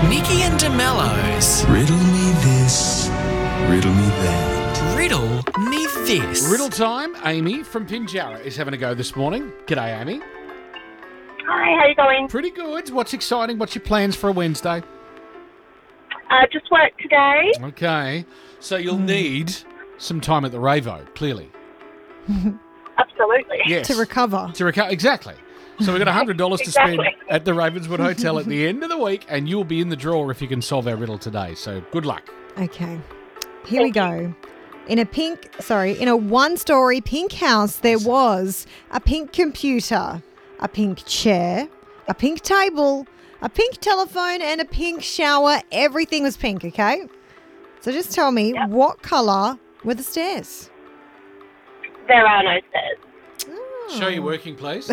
Nikki and DeMello's Riddle me this, riddle me that. Riddle Me This. Riddle time. Amy from Pinjarra is having a go this morning. G'day, Amy. Hi, how you going? Pretty good. What's exciting? What's your plans for a Wednesday? Just work today. Okay. So you'll need some time at the Ravo, clearly. Absolutely. Yes. To recover. Exactly. So we've got $100 to spend Exactly. at the Ravenswood Hotel at the end of the week, and you'll be in the draw if you can solve our riddle today. So good luck. Okay. Here we go. In a one-story pink house, there was a pink computer, a pink chair, a pink table, a pink telephone, and a pink shower. Everything was pink, okay? So just tell me, what colour were the stairs? There are no stairs. Show your working, please.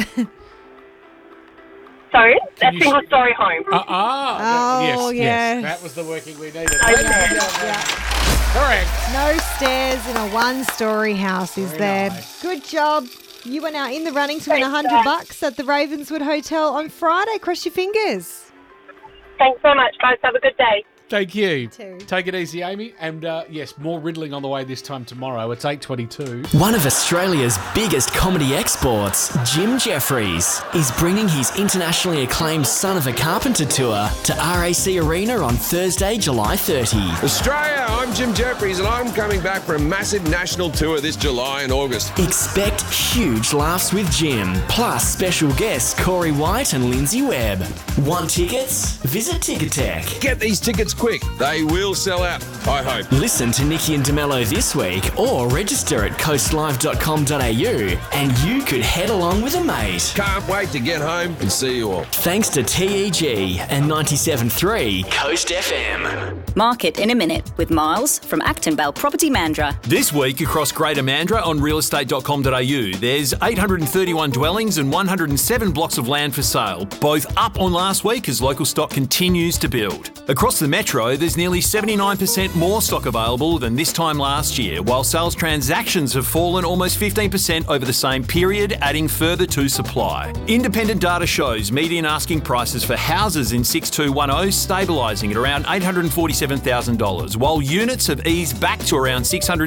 Sorry? Can A you single-story home. Oh, yes, yes. That was the working we needed. Okay. Correct. No stairs in a one-story house, is Very there? nice. Good job. You are now in the running to win Thanks, $100 at the Ravenswood Hotel on Friday. Cross your fingers. Thanks so much, guys. Have a good day. Thank you. Too. Take it easy, Amy. And yes, more riddling on the way this time tomorrow. It's 8:22. One of Australia's biggest comedy exports, Jim Jeffries, is bringing his internationally acclaimed Son of a Carpenter tour to RAC Arena on Thursday, July 30. Australia, I'm Jim Jeffries and I'm coming back for a massive national tour this July and August. Expect huge laughs with Jim, plus special guests Corey White and Lindsay Webb. Want tickets? Visit Ticketek. Get these tickets quick. They will sell out, I hope. Listen to Nikki and DeMello this week or register at coastlive.com.au and you could head along with a mate. Can't wait to get home and see you all. Thanks to TEG and 97.3 Coast FM. Market in a minute with Miles from Acton Bell Property Mandurah. This week across Greater Mandurah on realestate.com.au, there's 831 dwellings and 107 blocks of land for sale, both up on last week as local stock continues to build. Across the metro, there's nearly 79% more stock available than this time last year, while sales transactions have fallen almost 15% over the same period, adding further to supply. Independent data shows median asking prices for houses in 6210 stabilising at around $847,000, while units have eased back to around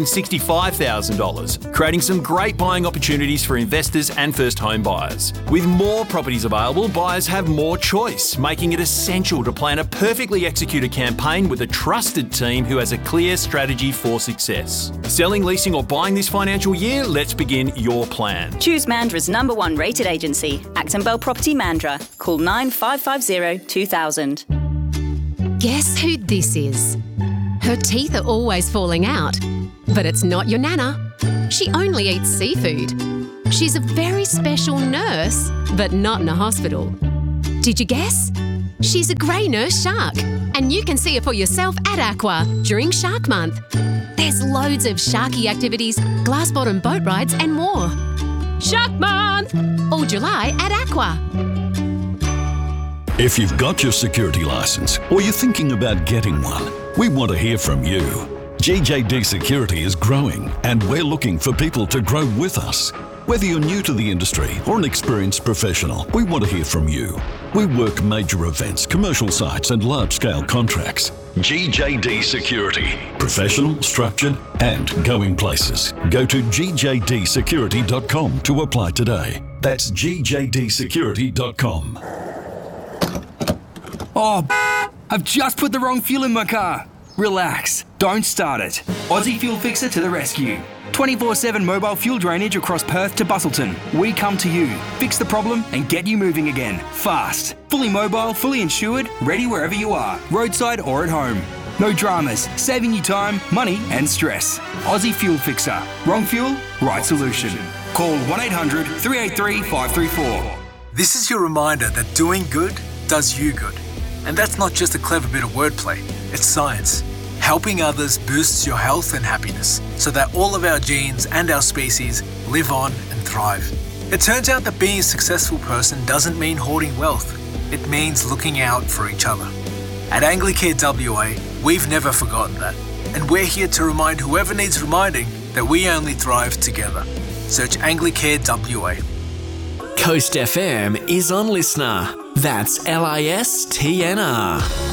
$665,000, creating some great buying opportunities for investors and first home buyers. With more properties available, buyers have more choice, making it essential to plan a perfectly executed campaign with a trusted team who has a clear strategy for success. Selling, leasing or buying this financial year? Let's begin your plan. Choose Mandurah's #1 rated agency, Acton Bell Property Mandurah. Call 9550 2000. Guess who this is? Her teeth are always falling out, but it's not your nana. She only eats seafood. She's a very special nurse, but not in a hospital. Did you guess? She's a grey nurse shark, and you can see her for yourself at Aqua during Shark Month. There's loads of sharky activities, glass bottom boat rides and more. Shark Month! All July at Aqua. If you've got your security license or you're thinking about getting one, we want to hear from you. GJD Security is growing and we're looking for people to grow with us. Whether you're new to the industry or an experienced professional, we want to hear from you. We work major events, commercial sites and large-scale contracts. GJD Security. Professional, structured and going places. Go to gjdsecurity.com to apply today. That's gjdsecurity.com. Oh, I've just put the wrong fuel in my car. Relax, don't start it. Aussie Fuel Fixer to the rescue. 24/7 mobile fuel drainage across Perth to Busselton. We come to you, fix the problem and get you moving again. Fast. Fully mobile, fully insured, ready wherever you are, roadside or at home. No dramas, saving you time, money and stress. Aussie Fuel Fixer. Wrong fuel, right solution. Call 1-800-383-534. This is your reminder that doing good does you good. And that's not just a clever bit of wordplay, it's science. Helping others boosts your health and happiness so that all of our genes and our species live on and thrive. It turns out that being a successful person doesn't mean hoarding wealth, it means looking out for each other. At Anglicare WA, we've never forgotten that, and we're here to remind whoever needs reminding that we only thrive together. Search Anglicare WA. Coast FM is on Listener. That's LISTNR.